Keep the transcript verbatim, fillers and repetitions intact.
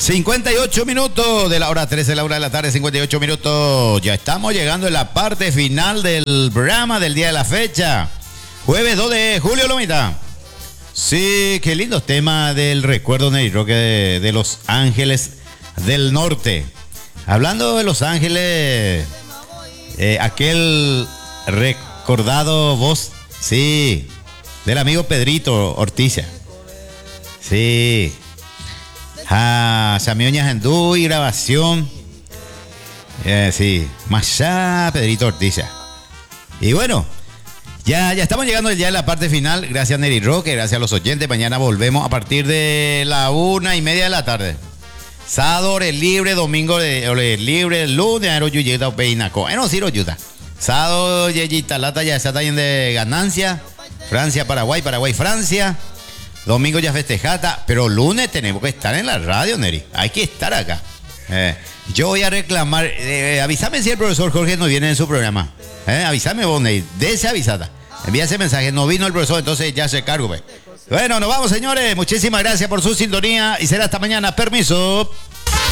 cincuenta y ocho minutos de la hora trece, la hora de la tarde, cincuenta y ocho minutos. Ya estamos llegando en la parte final del programa del día de la fecha. Jueves dos de julio, Lomita. Sí, qué lindos temas del recuerdo Neri Roque de, de Los Ángeles del Norte. Hablando de Los Ángeles, eh, aquel recordado voz, sí, del amigo Pedrito Ortiz. Sí. Ah, Samioñas Andú y grabación. Eh, sí, Machá, Pedrito Ortiz. Y bueno, ya, ya estamos llegando ya a la parte final. Gracias Neri Roque, gracias a los oyentes. Mañana volvemos a partir de la una y media de la tarde. Sábado hora libre, domingo de hora libre, lunes aero yuyeta peinaco. Eh, no, siro yuta. Sábado yeyita lata ya está yendo de ganancia. Francia, Paraguay, Paraguay, Francia. Domingo ya festejata, pero lunes tenemos que estar en la radio, Neri. Hay que estar acá. Eh, yo voy a reclamar, eh, avísame si el profesor Jorge no viene en su programa. Eh, avísame vos, Neri, de esa avisada. Envía ese mensaje, no vino el profesor, entonces ya se cargo. Pues. Bueno, nos vamos, señores. Muchísimas gracias por su sintonía y será hasta mañana. Permiso.